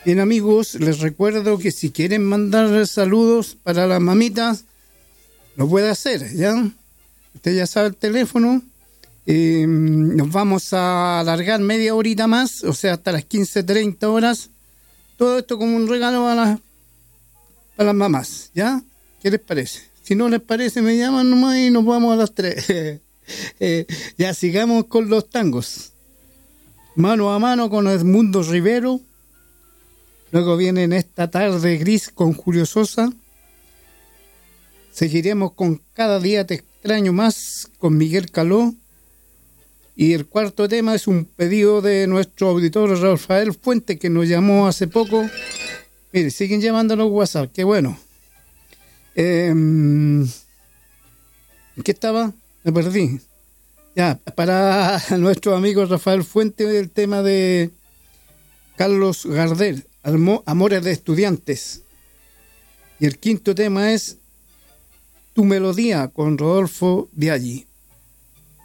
Bien, amigos, les recuerdo que si quieren mandar saludos para las mamitas, lo puede hacer, ¿ya? Usted ya sabe el teléfono. Nos vamos a alargar media horita más, o sea, hasta las 15:30 horas. Todo esto como un regalo a las mamás, ¿ya? ¿Qué les parece? Si no les parece, me llaman nomás y nos vamos a las 3. Ya sigamos con los tangos. Mano a mano con Edmundo Rivero. Luego viene En esta tarde gris con Julio Sosa. Seguiremos con Cada día te extraño más con Miguel Caló. Y el cuarto tema es un pedido de nuestro auditor Rafael Fuente, que nos llamó hace poco. Mire, siguen llamándonos WhatsApp, qué bueno. ¿En qué estaba? Me perdí. Ya, para nuestro amigo Rafael Fuente, el tema de Carlos Gardel, Amores de Estudiantes. Y el quinto tema es Tu Melodía con Rodolfo Biaggi.